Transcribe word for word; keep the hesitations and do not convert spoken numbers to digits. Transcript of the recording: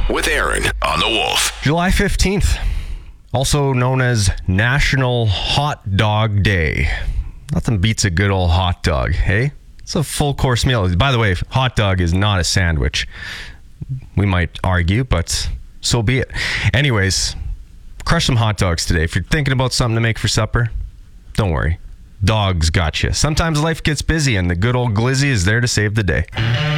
with Aaron on the Wolf. July fifteenth, also known as National Hot Dog Day. Nothing beats a good old hot dog, hey? It's a full course meal. By the way, hot dog is not a sandwich. We might argue, but so be it. Anyways, crush some hot dogs today. If you're thinking about something to make for supper, don't worry. Dogs got you. Sometimes life gets busy and the good old glizzy is there to save the day.